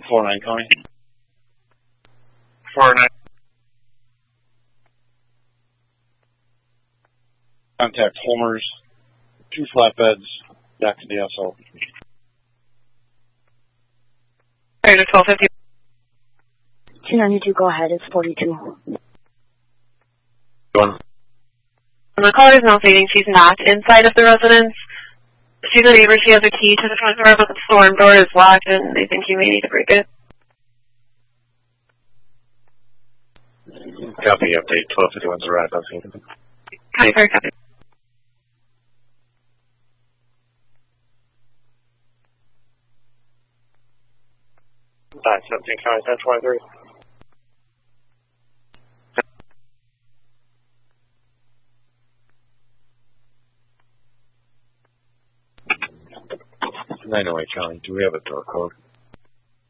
49 County. 49. Contact Homer's, 2 flatbeds, back to DSO. Operator 1250. 292, go ahead, it's 42. The caller is now stating she's not inside of the residence. She's a neighbor, she has a key to the front door, but the storm door is locked and they think you may need to break it. Copy, update 1251's arrived on scene. Copy, very copy. Back 17 County 1023. County, do we have a door code?